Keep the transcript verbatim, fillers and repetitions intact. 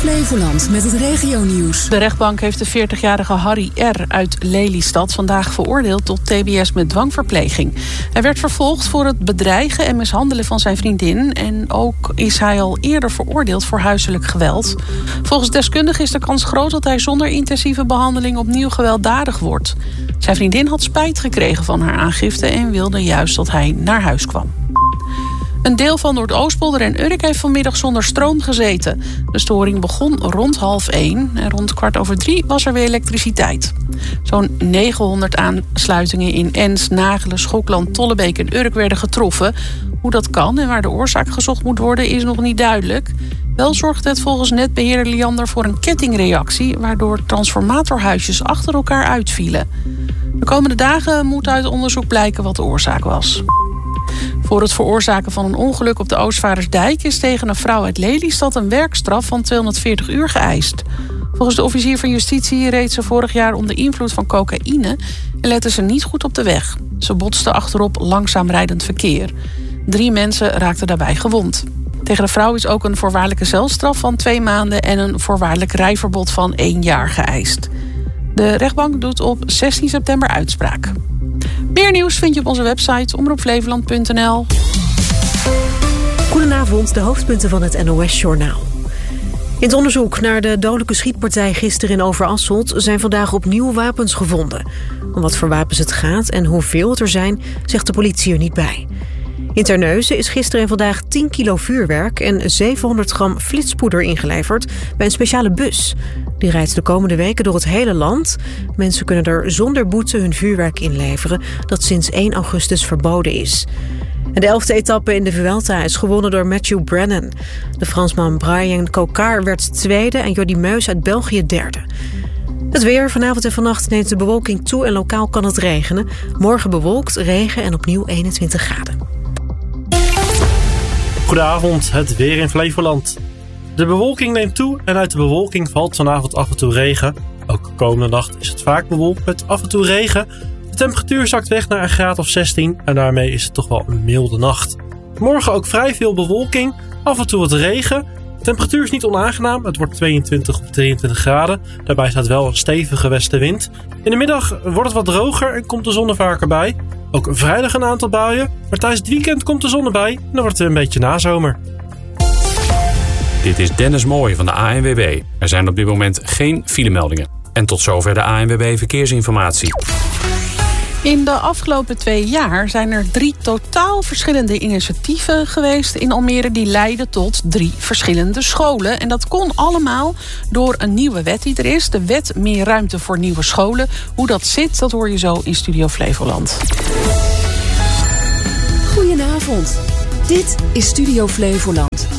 Flevoland met het regionieuws. De rechtbank heeft de veertigjarige Harry R. uit Lelystad vandaag veroordeeld tot T B S met dwangverpleging. Hij werd vervolgd voor het bedreigen en mishandelen van zijn vriendin. En ook is hij al eerder veroordeeld voor huiselijk geweld. Volgens deskundigen is de kans groot dat hij zonder intensieve behandeling opnieuw gewelddadig wordt. Zijn vriendin had spijt gekregen van haar aangifte en wilde juist dat hij naar huis kwam. Een deel van Noordoostpolder en Urk heeft vanmiddag zonder stroom gezeten. De storing begon rond half één en rond kwart over drie was er weer elektriciteit. Zo'n negenhonderd aansluitingen in Ens, Nagelen, Schokland, Tollebeek en Urk werden getroffen. Hoe dat kan en waar de oorzaak gezocht moet worden is nog niet duidelijk. Wel zorgt het volgens netbeheerder Liander voor een kettingreactie, waardoor transformatorhuisjes achter elkaar uitvielen. De komende dagen moet uit onderzoek blijken wat de oorzaak was. Voor het veroorzaken van een ongeluk op de Oostvaardersdijk is tegen een vrouw uit Lelystad een werkstraf van tweehonderdveertig uur geëist. Volgens de officier van justitie reed ze vorig jaar onder invloed van cocaïne en lette ze niet goed op de weg. Ze botste achterop langzaam rijdend verkeer. Drie mensen raakten daarbij gewond. Tegen de vrouw is ook een voorwaardelijke celstraf van twee maanden en een voorwaardelijk rijverbod van één jaar geëist. De rechtbank doet op zestien september uitspraak. Meer nieuws vind je op onze website omroep flevoland punt n l. Goedenavond, de hoofdpunten van het N O S-journaal. In het onderzoek naar de dodelijke schietpartij gisteren in Overasselt zijn vandaag opnieuw wapens gevonden. Om wat voor wapens het gaat en hoeveel het er zijn, zegt de politie er niet bij. In Terneuzen is gisteren en vandaag tien kilo vuurwerk en zevenhonderd gram flitspoeder ingeleverd bij een speciale bus. Die rijdt de komende weken door het hele land. Mensen kunnen er zonder boete hun vuurwerk inleveren, dat sinds één augustus verboden is. En de elfde etappe in de Vuelta is gewonnen door Matthew Brennan. De Fransman Brian Cocard werd tweede en Jordi Meus uit België derde. Het weer, vanavond en vannacht neemt de bewolking toe en lokaal kan het regenen. Morgen bewolkt, regen en opnieuw eenentwintig graden. Goedenavond, het weer in Flevoland. De bewolking neemt toe en uit de bewolking valt vanavond af en toe regen. Ook komende nacht is het vaak bewolkt met af en toe regen. De temperatuur zakt weg naar een graad of zestien en daarmee is het toch wel een milde nacht. Morgen ook vrij veel bewolking, af en toe wat regen. De temperatuur is niet onaangenaam, het wordt tweeëntwintig of drieëntwintig graden. Daarbij staat wel een stevige westenwind. In de middag wordt het wat droger en komt de zon er vaker bij. Ook vrijdag een aantal buien, maar tijdens het weekend komt de zon erbij en dan wordt het een beetje nazomer. Dit is Dennis Mooij van de A N W B. Er zijn op dit moment geen filemeldingen. En tot zover de A N W B Verkeersinformatie. In de afgelopen twee jaar zijn er drie totaal verschillende initiatieven geweest in Almere die leiden tot drie verschillende scholen. En dat kon allemaal door een nieuwe wet die er is. De wet Meer Ruimte voor Nieuwe Scholen. Hoe dat zit, dat hoor je zo in Studio Flevoland. Goedenavond. Dit is Studio Flevoland.